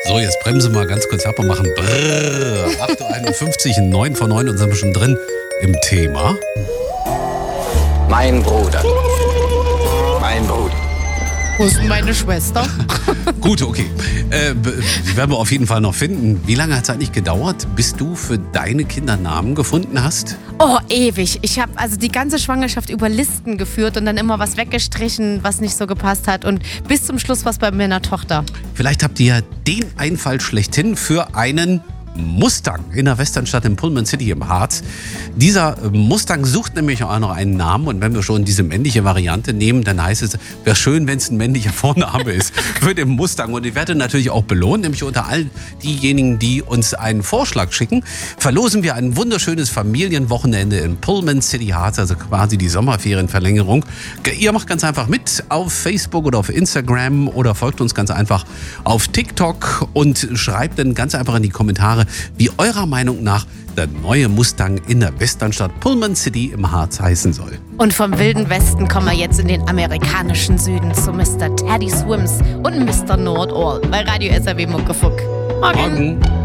So, jetzt bremse mal ganz kurz ab und machen Brrrr. 8.51 Uhr, 9 vor 9 und sind wir schon drin im Thema. Mein Bruder. Mein Bruder. Wo ist denn meine Schwester? Gut, okay. Die werden wir auf jeden Fall noch finden. Wie lange hat es eigentlich gedauert, bis du für deine Kinder Namen gefunden hast? Oh, ewig. Ich habe also die ganze Schwangerschaft über Listen geführt und dann immer was weggestrichen, was nicht so gepasst hat. Und bis zum Schluss war es bei meiner Tochter. Vielleicht habt ihr ja den Einfall schlechthin für einen Mustang in der Westernstadt in Pullman City im Harz. Dieser Mustang sucht nämlich auch noch einen Namen und wenn wir schon diese männliche Variante nehmen, dann heißt es, wäre schön, wenn es ein männlicher Vorname ist für den Mustang. Und ich werde natürlich auch belohnt, nämlich unter all diejenigen, die uns einen Vorschlag schicken, verlosen wir ein wunderschönes Familienwochenende in Pullman City Harz, also quasi die Sommerferienverlängerung. Ihr macht ganz einfach mit auf Facebook oder auf Instagram oder folgt uns ganz einfach auf TikTok und schreibt dann ganz einfach in die Kommentare, wie eurer Meinung nach der neue Mustang in der Westernstadt Pullman City im Harz heißen soll. Und vom wilden Westen kommen wir jetzt in den amerikanischen Süden zu Mr. Teddy Swims und Mr. Know-it-all bei Radio SAW Muckefuck. Morgen.